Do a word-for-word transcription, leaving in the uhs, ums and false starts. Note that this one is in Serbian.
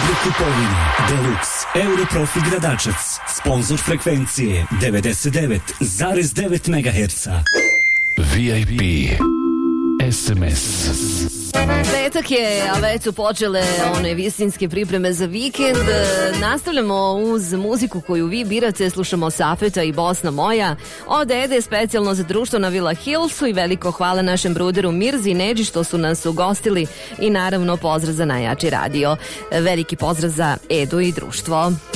Euro kupovina, Deluxe, Euro Profi Gradačac, sponsor frekvencije devedeset devet zarez devet megaherca. V I P S M S. Petak je, a već su počele one visinske pripreme za vikend. Nastavljamo uz muziku koju vi birate, slušamo Safeta i Bosna moja od Ede, specijalno za društvo na Villa Hillsu, i veliko hvala našem bruderu Mirzi i Neđi što su nas ugostili, i naravno pozdrav za najjači radio. Veliki pozdrav za Edu i društvo.